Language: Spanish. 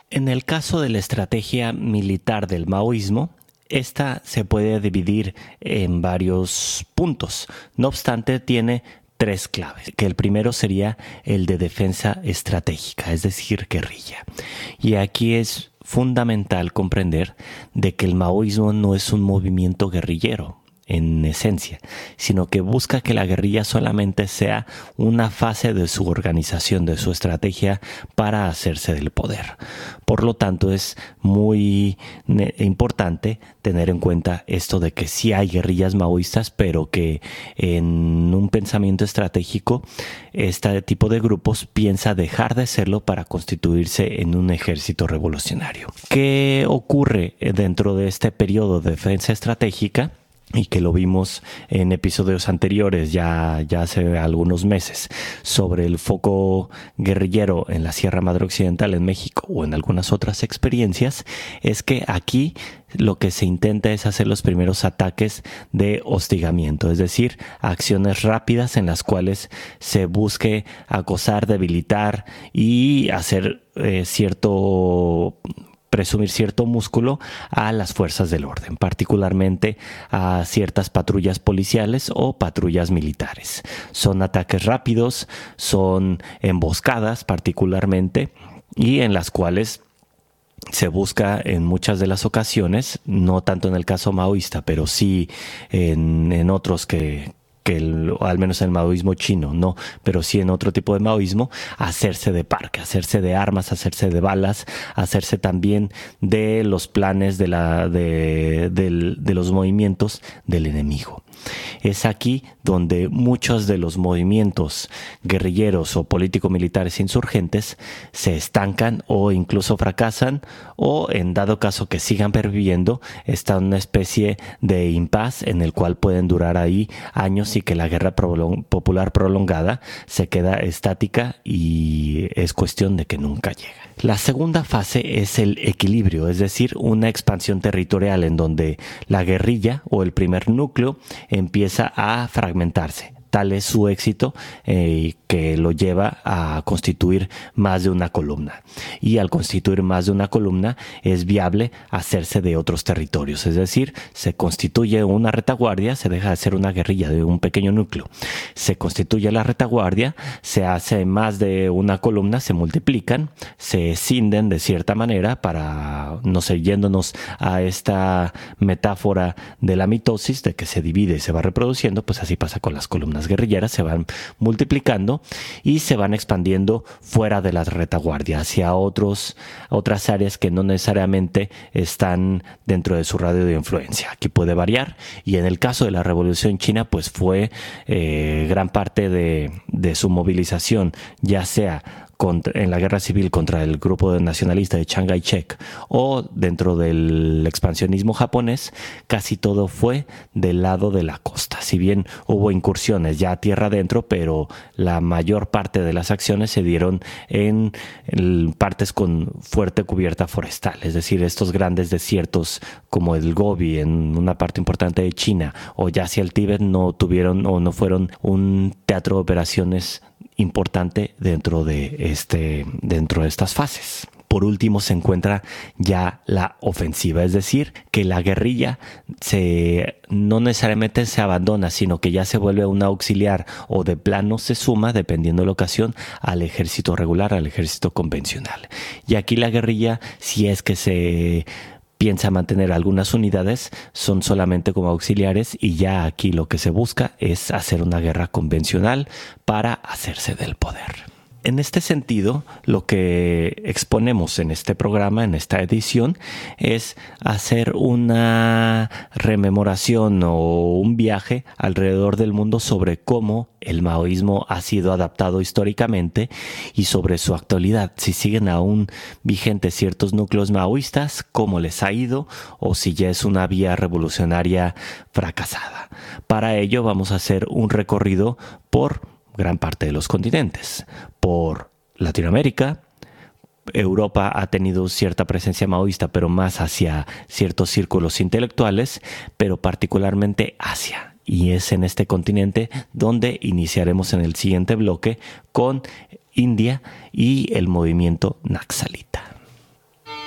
En el caso de la estrategia militar del maoísmo, esta se puede dividir en varios puntos. No obstante, tiene tres claves, que el primero sería el de defensa estratégica, es decir, guerrilla. Y aquí es fundamental comprender de que el maoísmo no es un movimiento guerrillero en esencia, sino que busca que la guerrilla solamente sea una fase de su organización, de su estrategia para hacerse del poder. Por lo tanto, es muy importante tener en cuenta esto de que sí hay guerrillas maoístas, pero que en un pensamiento estratégico, este tipo de grupos piensa dejar de serlo para constituirse en un ejército revolucionario. ¿Qué ocurre dentro de este periodo de defensa estratégica? Y que lo vimos en episodios anteriores, ya hace algunos meses, sobre el foco guerrillero en la Sierra Madre Occidental en México o en algunas otras experiencias, es que aquí lo que se intenta es hacer los primeros ataques de hostigamiento, es decir, acciones rápidas en las cuales se busque acosar, debilitar y hacer presumir cierto músculo a las fuerzas del orden, particularmente a ciertas patrullas policiales o patrullas militares. Son ataques rápidos, son emboscadas particularmente, y en las cuales se busca en muchas de las ocasiones, no tanto en el caso maoísta, pero sí en otros al menos en el maoísmo chino, no, pero sí en otro tipo de maoísmo, hacerse de parque, hacerse de armas, hacerse de balas, hacerse también de los planes de los movimientos del enemigo. Es aquí donde muchos de los movimientos guerrilleros o político-militares insurgentes se estancan o incluso fracasan, o en dado caso que sigan perviviendo, está en una especie de impasse en el cual pueden durar ahí años y que la guerra popular prolongada se queda estática y es cuestión de que nunca llega. La segunda fase es el equilibrio, es decir, una expansión territorial en donde la guerrilla o el primer núcleo empieza a fragmentarse. Tal es su éxito que lo lleva a constituir más de una columna. Y al constituir más de una columna es viable hacerse de otros territorios. Es decir, se constituye una retaguardia, se deja de ser una guerrilla de un pequeño núcleo. Se constituye la retaguardia, se hace más de una columna, se multiplican, se escinden de cierta manera para, no sé, yéndonos a esta metáfora de la mitosis, de que se divide y se va reproduciendo, pues así pasa con las columnas guerrilleras, se van multiplicando y se van expandiendo fuera de la retaguardia hacia otras áreas que no necesariamente están dentro de su radio de influencia. Aquí puede variar, y en el caso de la Revolución China, pues fue gran parte de su movilización, ya sea en la guerra civil contra el grupo nacionalista de Chiang Kai-shek o dentro del expansionismo japonés, casi todo fue del lado de la costa. Si bien hubo incursiones ya a tierra adentro, pero la mayor parte de las acciones se dieron en partes con fuerte cubierta forestal, es decir, estos grandes desiertos como el Gobi en una parte importante de China o ya hacia el Tíbet no tuvieron o no fueron un teatro de operaciones importante dentro de estas fases. Por último se encuentra ya la ofensiva, es decir, que la guerrilla no necesariamente se abandona, sino que ya se vuelve un auxiliar o de plano se suma, dependiendo de la ocasión, al ejército regular, al ejército convencional. Y aquí la guerrilla, si es que se piensa mantener algunas unidades, son solamente como auxiliares, y ya aquí lo que se busca es hacer una guerra convencional para hacerse del poder. En este sentido, lo que exponemos en este programa, en esta edición, es hacer una rememoración o un viaje alrededor del mundo sobre cómo el maoísmo ha sido adaptado históricamente y sobre su actualidad. Si siguen aún vigentes ciertos núcleos maoístas, cómo les ha ido o si ya es una vía revolucionaria fracasada. Para ello vamos a hacer un recorrido por gran parte de los continentes, por Latinoamérica. Europa ha tenido cierta presencia maoísta, pero más hacia ciertos círculos intelectuales, pero particularmente Asia. Y es en este continente donde iniciaremos en el siguiente bloque con India y el movimiento Naxalita.